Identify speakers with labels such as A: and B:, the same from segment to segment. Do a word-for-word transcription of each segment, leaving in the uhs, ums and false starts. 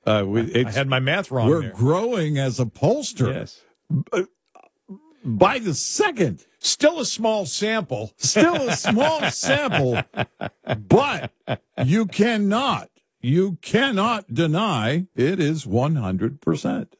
A: Uh, we,
B: I had my math wrong.
A: We're
B: there.
A: growing as a pollster.
B: Yes.
A: By the second.
B: Still a small sample.
A: Still a small sample, but you cannot, you cannot deny it is one hundred percent.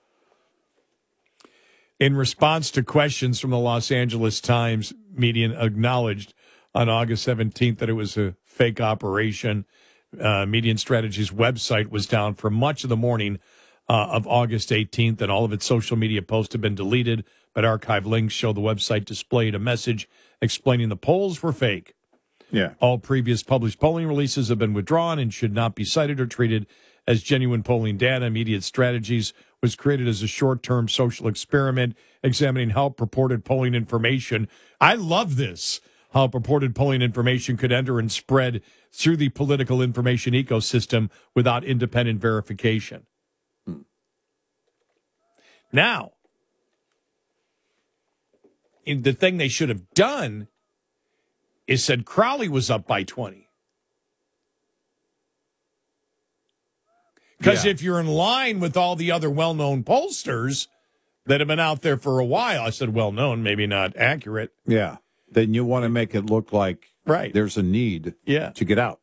B: In response to questions from the Los Angeles Times, Median acknowledged on August seventeenth that it was a fake operation. Uh, Median Strategies website was down for much of the morning uh, of August eighteenth, and all of its social media posts have been deleted, but archive links show the website displayed a message explaining the polls were fake.
A: Yeah.
B: All previous published polling releases have been withdrawn and should not be cited or treated as genuine polling data. Median Strategies was created as a short-term social experiment examining how purported polling information, I love this, how purported polling information could enter and spread through the political information ecosystem without independent verification. Hmm. Now, in the thing they should have done is said Crowley was up by twenty. Because
A: Yeah.
B: if you're in line with all the other well-known pollsters that have been out there for a while, I said well-known, maybe not accurate.
A: Yeah. Then you want to make it look like
B: right.
A: there's a need
B: yeah.
A: to get out.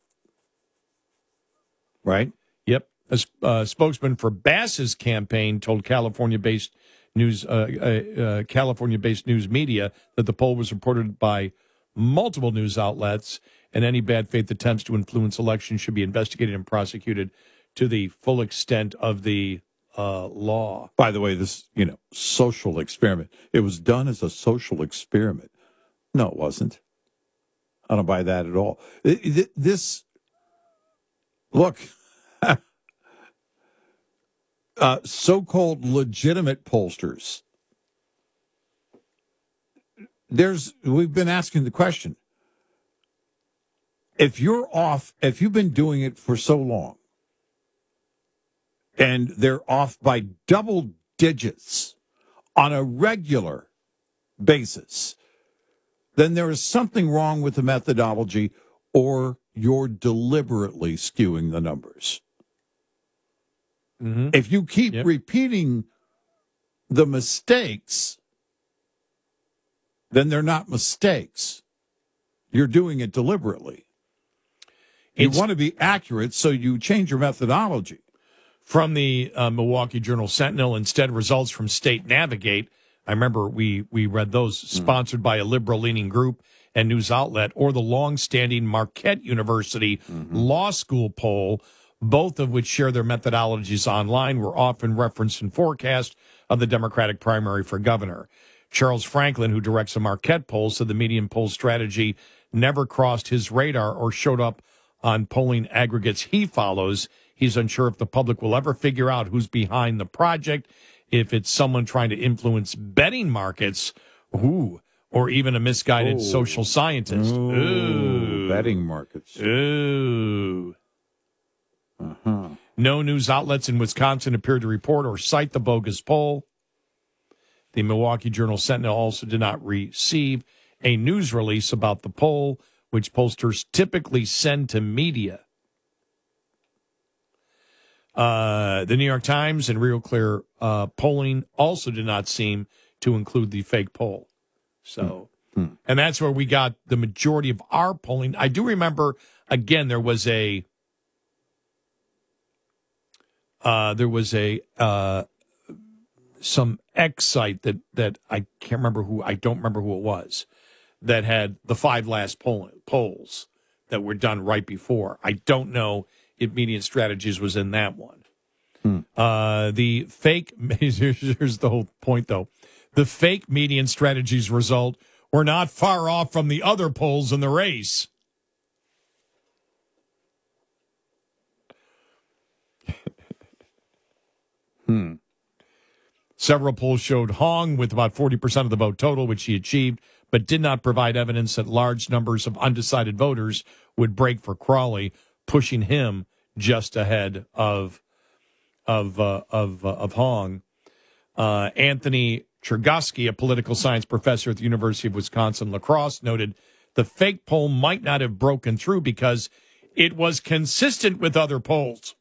A: Right?
B: Yep. A uh, spokesman for Bass's campaign told California-based news, uh, uh, uh, California-based news media that the poll was reported by multiple news outlets, and any bad faith attempts to influence elections should be investigated and prosecuted to the full extent of the uh, law.
A: By the way, this, you know, social experiment. It was done as a social experiment. No, it wasn't. I don't buy that at all. It, it, this, look, uh, so-called legitimate pollsters. There's, we've been asking the question. If you're off, if you've been doing it for so long, and they're off by double digits on a regular basis, then there is something wrong with the methodology, or you're deliberately skewing the numbers.
B: Mm-hmm.
A: If you keep
B: yep.
A: repeating the mistakes, then they're not mistakes. You're doing it deliberately. You
B: It's,
A: want to be accurate, so you change your methodology.
B: From the uh, Milwaukee Journal Sentinel, instead, results from State Navigate. I remember we, we read those, mm. sponsored by a liberal-leaning group and news outlet, or the long-standing Marquette University mm-hmm. Law School poll, both of which share their methodologies online, were often referenced in forecast of the Democratic primary for governor. Charles Franklin, who directs a Marquette poll, said the median poll strategy never crossed his radar or showed up on polling aggregates he follows. He's unsure if the public will ever figure out who's behind the project, if it's someone trying to influence betting markets, ooh, or even a misguided
A: Ooh.
B: social scientist.
A: Ooh,
B: ooh.
A: Betting markets.
B: Ooh.
A: Uh-huh.
B: No news outlets in Wisconsin appeared to report or cite the bogus poll. The Milwaukee Journal Sentinel also did not receive a news release about the poll, which pollsters typically send to media. Uh, the New York Times and Real Clear uh, polling also did not seem to include the fake poll. So,
A: mm-hmm.
B: and that's where we got the majority of our polling. I do remember, again, there was a, uh, there was a, uh, some X site that, that I can't remember who, I don't remember who it was, that had the five last poll, polls that were done right before. I don't know if Median Strategies was in that one.
A: Hmm.
B: Uh, the fake, here's the whole point, though. The fake Median Strategies result were not far off from the other polls in the race.
A: hmm.
B: Several polls showed Hong with about forty percent of the vote total, which he achieved, but did not provide evidence that large numbers of undecided voters would break for Crowley, pushing him just ahead of of uh, of uh, of Hong. Uh, Anthony Chergosky, a political science professor at the University of Wisconsin-La Crosse, noted the fake poll might not have broken through because it was consistent with other polls.